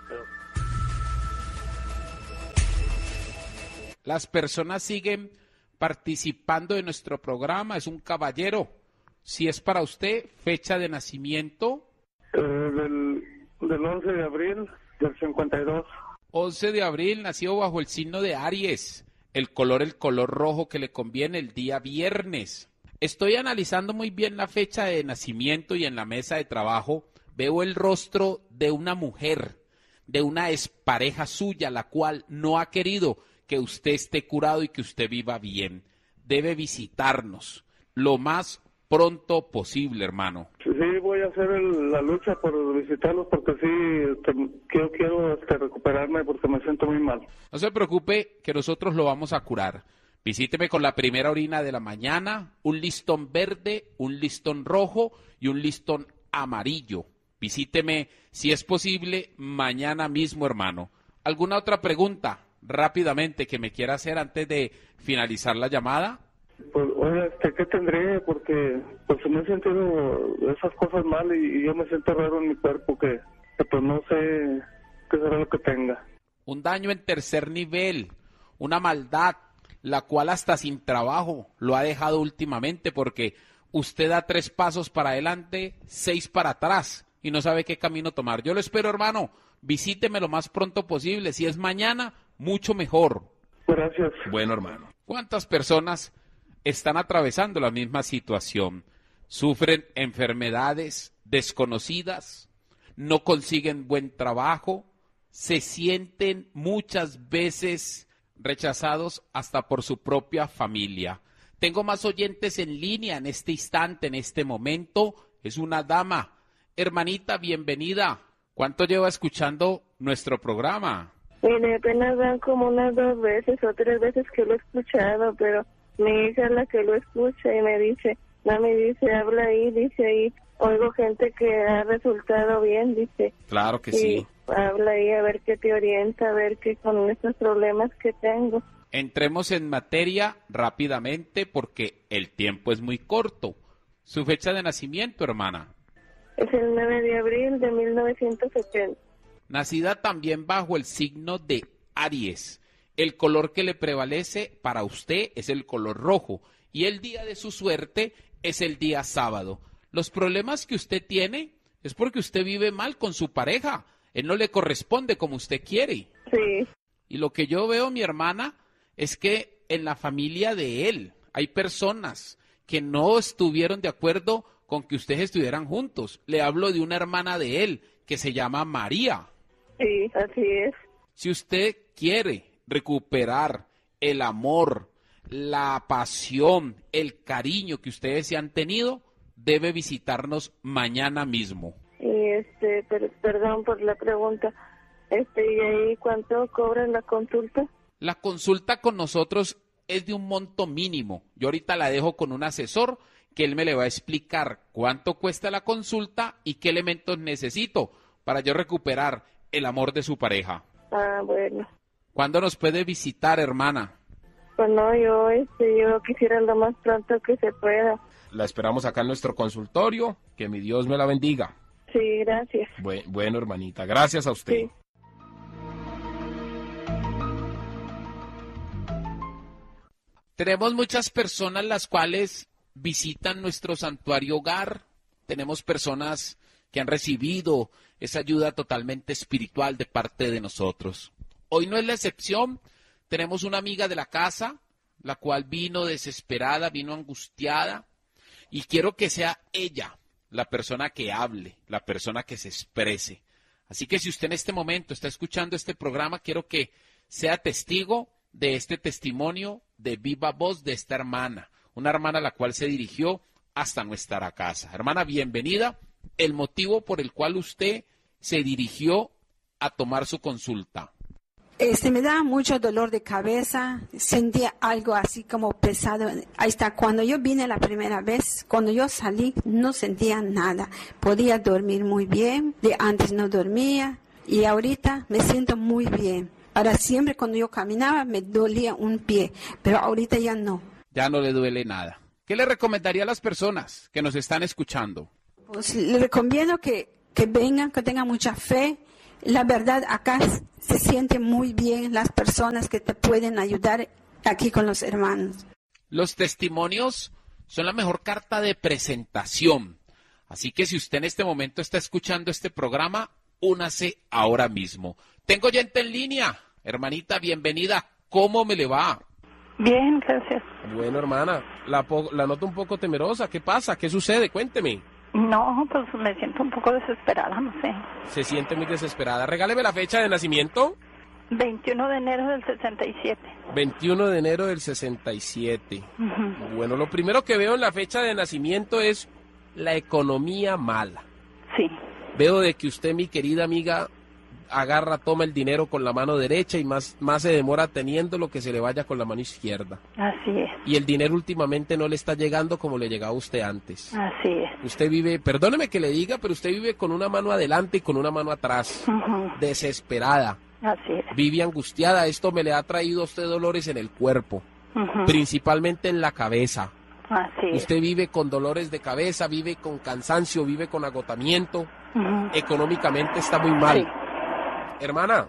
Las personas siguen participando de nuestro programa. Es un caballero. Si es para usted, fecha de nacimiento. Del 11 de abril del 52. 11 de abril, nació bajo el signo de Aries. El color rojo que le conviene el día viernes. Estoy analizando muy bien la fecha de nacimiento y en la mesa de trabajo veo el rostro de una mujer, de una expareja suya, la cual no ha querido que usted esté curado y que usted viva bien. Debe visitarnos lo más pronto posible, hermano. Sí, voy a hacer la lucha por visitarlos porque sí, quiero recuperarme porque me siento muy mal. No se preocupe que nosotros lo vamos a curar. Visíteme con la primera orina de la mañana, un listón verde, un listón rojo y un listón amarillo. Visíteme, si es posible, mañana mismo, hermano. ¿Alguna otra pregunta rápidamente que me quiera hacer antes de finalizar la llamada? Pues, oye, ¿qué tendré? Porque pues me he sentido esas cosas mal y yo me siento raro en mi cuerpo que pues no sé qué será lo que tenga. Un daño en tercer nivel, una maldad, la cual hasta sin trabajo lo ha dejado últimamente porque usted da 3 pasos para adelante, 6 para atrás y no sabe qué camino tomar. Yo lo espero, hermano, visíteme lo más pronto posible. Si es mañana, mucho mejor. Gracias. Bueno, hermano. ¿Cuántas personas están atravesando la misma situación? Sufren enfermedades desconocidas, no consiguen buen trabajo, se sienten muchas veces rechazados hasta por su propia familia. Tengo más oyentes en línea en este instante, en este momento. Es una dama. Hermanita, bienvenida. ¿Cuánto lleva escuchando nuestro programa? Mire, apenas van como unas 2 veces o 3 veces que lo he escuchado, pero mi hija es la que lo escucha y me dice, mami, dice, habla ahí, dice ahí, oigo gente que ha resultado bien, dice. Claro que sí. Habla ahí a ver qué te orienta, a ver qué con estos problemas que tengo. Entremos en materia rápidamente porque el tiempo es muy corto. ¿Su fecha de nacimiento, hermana? Es el 9 de abril de 1970. Nacida también bajo el signo de Aries. El color que le prevalece para usted es el color rojo y el día de su suerte es el día sábado. Los problemas que usted tiene es porque usted vive mal con su pareja. Él no le corresponde como usted quiere. Sí. Y lo que yo veo, mi hermana, es que en la familia de él hay personas que no estuvieron de acuerdo con que ustedes estuvieran juntos. Le hablo de una hermana de él que se llama María. Sí, así es. Si usted quiere recuperar el amor, la pasión, el cariño que ustedes se han tenido, debe visitarnos mañana mismo. Y perdón por la pregunta. ¿Y ahí cuánto cobra la consulta? La consulta con nosotros es de un monto mínimo. Yo ahorita la dejo con un asesor que él me le va a explicar cuánto cuesta la consulta y qué elementos necesito para yo recuperar el amor de su pareja. Ah, bueno. ¿Cuándo nos puede visitar, hermana? Pues no, yo quisiera lo más pronto que se pueda. La esperamos acá en nuestro consultorio. Que mi Dios me la bendiga. Sí, gracias. Bueno, hermanita, gracias a usted. Sí. Tenemos muchas personas las cuales visitan nuestro santuario hogar. Tenemos personas que han recibido esa ayuda totalmente espiritual de parte de nosotros. Hoy no es la excepción. Tenemos una amiga de la casa, la cual vino desesperada, vino angustiada, y quiero que sea ella la persona que hable, la persona que se exprese. Así que si usted en este momento está escuchando este programa, quiero que sea testigo de este testimonio de viva voz de esta hermana, una hermana a la cual se dirigió hasta nuestra casa. Hermana, bienvenida. El motivo por el cual usted se dirigió a tomar su consulta. Me da mucho dolor de cabeza, sentía algo así como pesado. Ahí está, cuando yo vine la primera vez, cuando yo salí, no sentía nada. Podía dormir muy bien, de antes no dormía, y ahorita me siento muy bien. Para siempre cuando yo caminaba me dolía un pie, pero ahorita ya no. Ya no le duele nada. ¿Qué le recomendaría a las personas que nos están escuchando? Pues le recomiendo que vengan, que tengan mucha fe. La verdad, acá se siente muy bien las personas que te pueden ayudar aquí con los hermanos. Los testimonios son la mejor carta de presentación. Así que si usted en este momento está escuchando este programa, únase ahora mismo. Tengo gente en línea. Hermanita, bienvenida. ¿Cómo me le va? Bien, gracias. Bueno, hermana, la noto un poco temerosa. ¿Qué pasa? ¿Qué sucede? Cuénteme. No, pues me siento un poco desesperada, no sé. Se siente muy desesperada. Regáleme la fecha de nacimiento. 21 de enero del 67. 21 de enero del 67. Uh-huh. Bueno, lo primero que veo en la fecha de nacimiento es la economía mala. Sí. Veo de que usted, mi querida amiga, toma el dinero con la mano derecha y más se demora teniendo lo que se le vaya con la mano izquierda. Así es. Y el dinero últimamente no le está llegando como le llegaba a usted antes. Así es. Usted vive, perdóneme que le diga, pero usted vive con una mano adelante y con una mano atrás. Uh-huh. Desesperada. Así es. Vive angustiada. Esto me le ha traído a usted dolores en el cuerpo, uh-huh, principalmente en la cabeza. Así es. Usted vive con dolores de cabeza, vive con cansancio, vive con agotamiento. Uh-huh. Económicamente está muy mal. Sí. Hermana,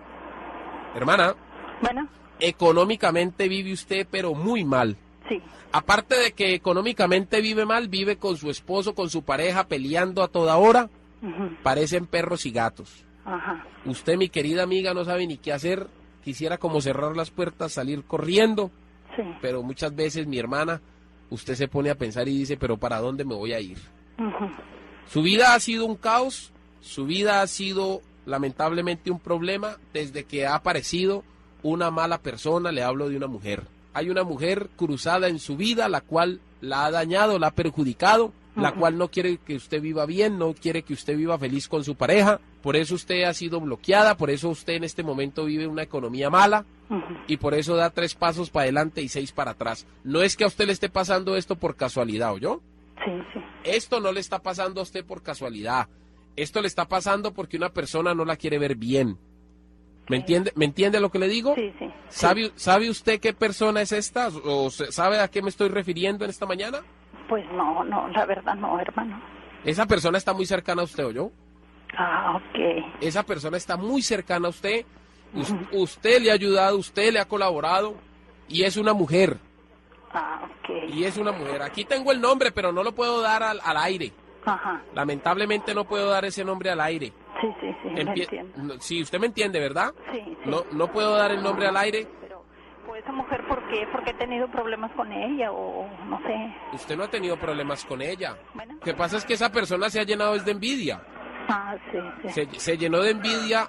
bueno, económicamente vive usted, pero muy mal. Sí. Aparte de que económicamente vive mal, vive con su esposo, con su pareja, peleando a toda hora. Uh-huh. Parecen perros y gatos. Ajá. Usted, mi querida amiga, no sabe ni qué hacer. Quisiera como cerrar las puertas, salir corriendo. Sí. Pero muchas veces, mi hermana, usted se pone a pensar y dice, ¿pero para dónde me voy a ir? Uh-huh. Su vida ha sido un caos, su vida ha sido lamentablemente un problema desde que ha aparecido una mala persona. Le hablo de una mujer. Hay una mujer cruzada en su vida, la cual la ha dañado, la ha perjudicado, la cual no quiere que usted viva bien, no quiere que usted viva feliz con su pareja. Por eso usted ha sido bloqueada, por eso usted en este momento vive una economía mala, y por eso da 3 pasos para adelante y 6 para atrás. No es que a usted le esté pasando esto por casualidad, ¿oyó? Sí, sí. Esto no le está pasando a usted por casualidad. Esto le está pasando porque una persona no la quiere ver bien. ¿Me entiende lo que le digo? Sí, sí. ¿Sabe usted qué persona es esta? ¿O sabe a qué me estoy refiriendo en esta mañana? Pues no, la verdad no, hermano. Esa persona está muy cercana a usted, ¿oyó? Ah, ok. Esa persona está muy cercana a usted. Usted le ha ayudado, usted le ha colaborado, y es una mujer. Ah, ok. Y es una mujer. Aquí tengo el nombre, pero no lo puedo dar al aire. Ajá. Lamentablemente no puedo dar ese nombre al aire. Sí, me entiendo. Sí, usted me entiende, ¿verdad? Sí. No puedo dar el nombre al aire. Pero, pues esa mujer, ¿por qué? ¿Porque he tenido problemas con ella o no sé? Usted no ha tenido problemas con ella. Bueno. Lo que pasa es que esa persona se ha llenado de envidia. Ah, sí. Se llenó de envidia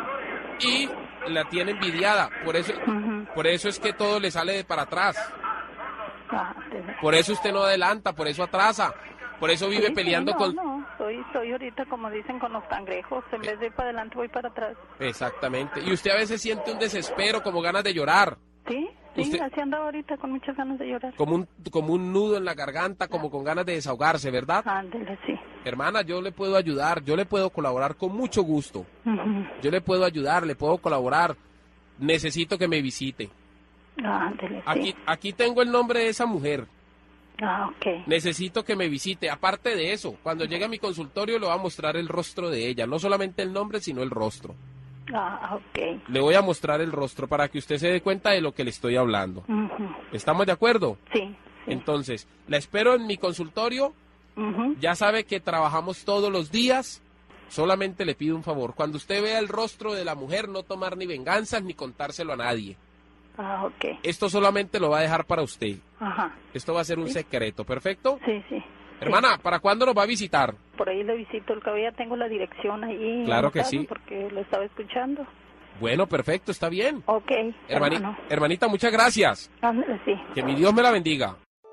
y la tiene envidiada. Por eso es que todo le sale de para atrás. Ah, por eso usted no adelanta, por eso atrasa. Por eso vive peleando con... No, estoy ahorita, como dicen, con los cangrejos. En vez de ir para adelante, voy para atrás. Exactamente. Y usted a veces siente un desespero, como ganas de llorar. Sí, así anda ahorita, con muchas ganas de llorar. Como un nudo en la garganta, como con ganas de desahogarse, ¿verdad? Ándele, sí. Hermana, yo le puedo ayudar, yo le puedo colaborar con mucho gusto. Uh-huh. Yo le puedo ayudar, le puedo colaborar. Necesito que me visite. Ándale, sí. Aquí tengo el nombre de esa mujer. Ok. Necesito que me visite. Aparte de eso, cuando llegue a mi consultorio le voy a mostrar el rostro de ella. No solamente el nombre, sino el rostro. Ok. Le voy a mostrar el rostro para que usted se dé cuenta de lo que le estoy hablando. ¿Estamos de acuerdo? Sí. Entonces, la espero en mi consultorio. Ya sabe que trabajamos todos los días. Solamente le pido un favor. Cuando usted vea el rostro de la mujer, no tomar ni venganzas ni contárselo a nadie. Ok. Esto solamente lo va a dejar para usted. Ajá. Esto va a ser un secreto, ¿perfecto? Sí. Hermana, ¿para cuándo nos va a visitar? Por ahí le visito, el cabello, ya tengo la dirección ahí. Claro que anotado sí. Porque lo estaba escuchando. Bueno, perfecto, está bien. Ok, Hermanita, muchas gracias. Sí. Que mi Dios me la bendiga.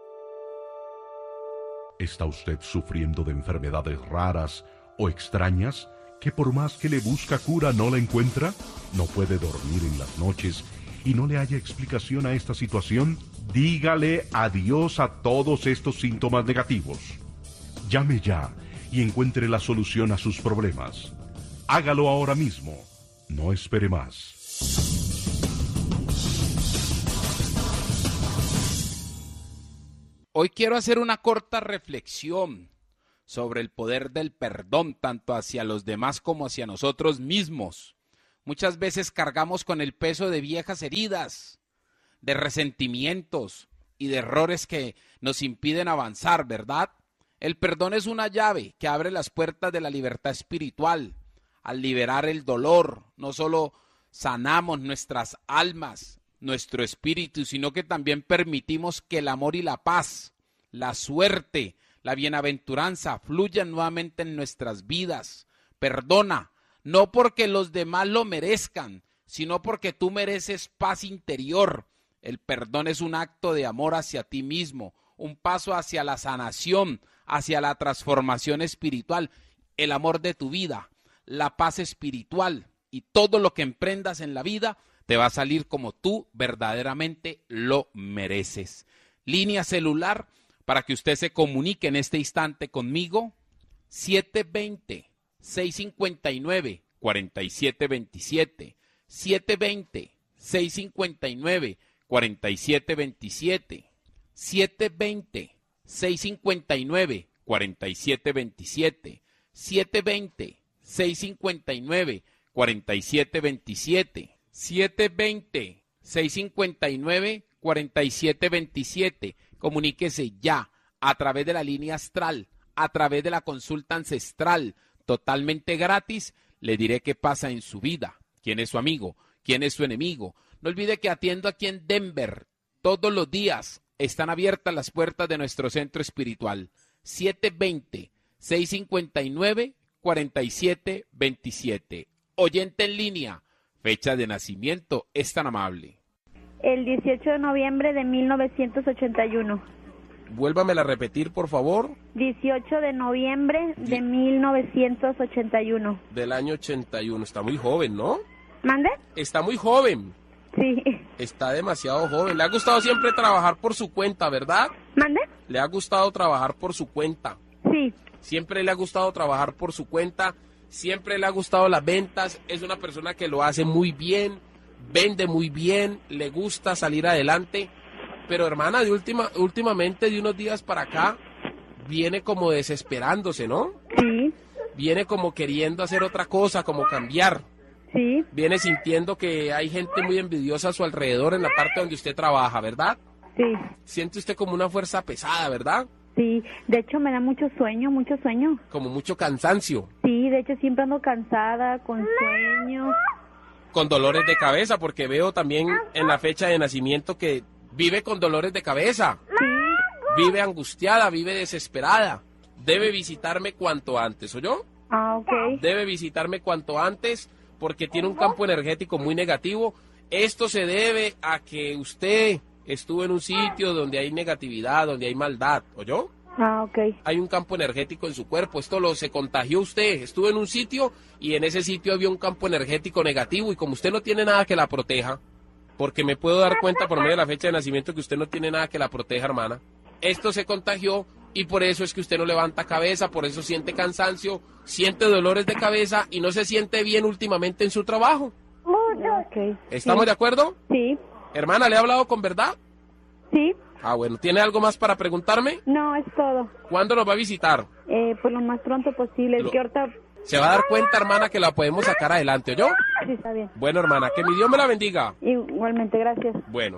¿Está usted sufriendo de enfermedades raras o extrañas que por más que le busca cura no la encuentra? ¿No puede dormir en las noches y no le haya explicación a esta situación? Dígale adiós a todos estos síntomas negativos. Llame ya y encuentre la solución a sus problemas. Hágalo ahora mismo. No espere más. Hoy quiero hacer una corta reflexión sobre el poder del perdón, tanto hacia los demás como hacia nosotros mismos. Muchas veces cargamos con el peso de viejas heridas, de resentimientos y de errores que nos impiden avanzar, ¿verdad? El perdón es una llave que abre las puertas de la libertad espiritual. Al liberar el dolor, no solo sanamos nuestras almas, nuestro espíritu, sino que también permitimos que el amor y la paz, la suerte, la bienaventuranza fluyan nuevamente en nuestras vidas. Perdona, no porque los demás lo merezcan, sino porque tú mereces paz interior. El perdón es un acto de amor hacia ti mismo, un paso hacia la sanación, hacia la transformación espiritual, el amor de tu vida, la paz espiritual, y todo lo que emprendas en la vida te va a salir como tú verdaderamente lo mereces. Línea celular para que usted se comunique en este instante conmigo, 720-659-4727, 720-659-4727, 720-659-4727, 720-659-4727, 720-659-4727. Comuníquese ya a través de la línea astral, a través de la consulta ancestral, totalmente gratis. Le diré qué pasa en su vida, quién es su amigo, quién es su enemigo. No olvide que atiendo aquí en Denver todos los días. Están abiertas las puertas de nuestro centro espiritual. 720-659-4727. Oyente en línea, fecha de nacimiento, es tan amable. El 18 de noviembre de 1981. Vuélvamela a repetir, por favor. 18 de noviembre de 1981. Del año 81. Está muy joven, ¿no? ¿Mande? Está muy joven. Sí. Está demasiado joven. Le ha gustado siempre trabajar por su cuenta, ¿verdad? ¿Mande? Le ha gustado trabajar por su cuenta. Sí. Siempre le ha gustado trabajar por su cuenta. Siempre le ha gustado las ventas. Es una persona que lo hace muy bien. Vende muy bien. Le gusta salir adelante. Pero hermana, últimamente de unos días para acá, viene como desesperándose, ¿no? Sí. Viene como queriendo hacer otra cosa, como cambiar. Sí. Viene sintiendo que hay gente muy envidiosa a su alrededor en la parte donde usted trabaja, ¿verdad? Sí. Siente usted como una fuerza pesada, ¿verdad? Sí, de hecho me da mucho sueño. Como mucho cansancio. Sí, de hecho siempre ando cansada, con sueño. Con dolores de cabeza, porque veo también en la fecha de nacimiento que vive con dolores de cabeza. Sí. Vive angustiada, vive desesperada. Debe visitarme cuanto antes, ¿oyó? Ah, ok. Debe visitarme cuanto antes porque tiene un campo energético muy negativo. Esto se debe a que usted estuvo en un sitio donde hay negatividad, donde hay maldad, ¿oyó? Ah, ok. Hay un campo energético en su cuerpo. Esto se contagió usted. Estuvo en un sitio y en ese sitio había un campo energético negativo y como usted no tiene nada que la proteja, porque me puedo dar cuenta por medio de la fecha de nacimiento que usted no tiene nada que la proteja, hermana. Esto se contagió y por eso es que usted no levanta cabeza, por eso siente cansancio, siente dolores de cabeza y no se siente bien últimamente en su trabajo. Okay. ¿Estamos de acuerdo? Sí. Hermana, ¿le he hablado con verdad? Sí. Ah, bueno, ¿tiene algo más para preguntarme? No, es todo. ¿Cuándo nos va a visitar? Pues lo más pronto posible. Es que ahorita... Se va a dar cuenta, hermana, que la podemos sacar adelante, ¿oyó? Sí, está bien. Bueno, hermana, que mi Dios me la bendiga. Igualmente, gracias. Bueno.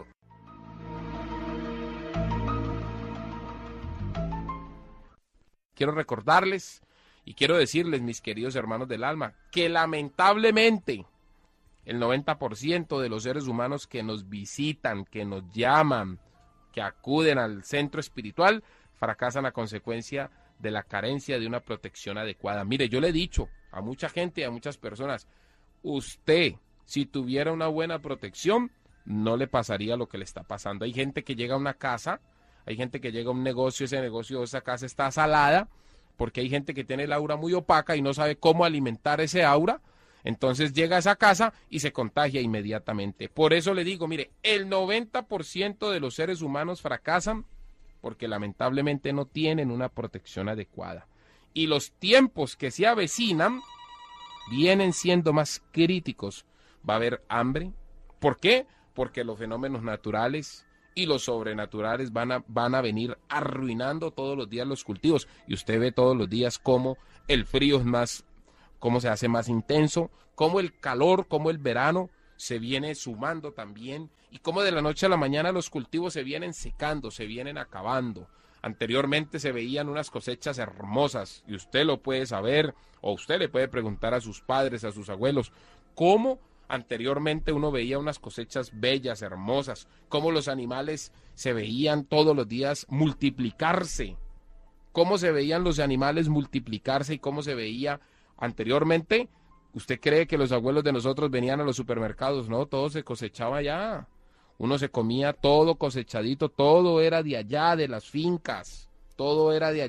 Quiero recordarles y quiero decirles, mis queridos hermanos del alma, que lamentablemente el 90% de los seres humanos que nos visitan, que nos llaman, que acuden al centro espiritual, fracasan a consecuencia de la carencia de una protección adecuada. Mire, yo le he dicho a mucha gente y a muchas personas, usted, si tuviera una buena protección, no le pasaría lo que le está pasando. Hay gente que llega a una casa, hay gente que llega a un negocio, ese negocio, esa casa está salada, porque hay gente que tiene el aura muy opaca y no sabe cómo alimentar ese aura, entonces llega a esa casa y se contagia inmediatamente. Por eso le digo, mire, el 90% de los seres humanos fracasan porque lamentablemente no tienen una protección adecuada. Y los tiempos que se avecinan vienen siendo más críticos. Va a haber hambre. ¿Por qué? Porque los fenómenos naturales y los sobrenaturales van a venir arruinando todos los días los cultivos. Y usted ve todos los días cómo el frío es más, cómo se hace más intenso, cómo el calor, cómo el verano se viene sumando también, y cómo de la noche a la mañana los cultivos se vienen secando, se vienen acabando. Anteriormente se veían unas cosechas hermosas, y usted lo puede saber, o usted le puede preguntar a sus padres, a sus abuelos, cómo anteriormente uno veía unas cosechas bellas, hermosas, cómo los animales se veían todos los días multiplicarse, cómo se veían los animales multiplicarse y cómo se veía anteriormente. ¿Usted cree que los abuelos de nosotros venían a los supermercados? No, todo se cosechaba allá. Uno se comía todo cosechadito, todo era de allá, de las fincas, todo era de allá.